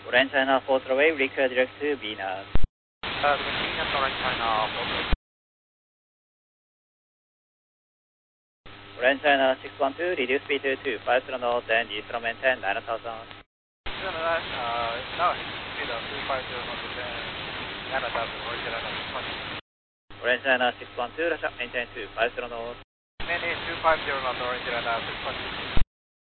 Orange China 4 away, reclear direct to Venus. Venus, Orange China 4. Orange China 612, reduce speed to 50 knots and Eastern maintain 9000. No, speed of 250 knots and 9000, Orange China 612. Orange China 612, maintain 50 knots. Maintain 250 knots, Orange China 612.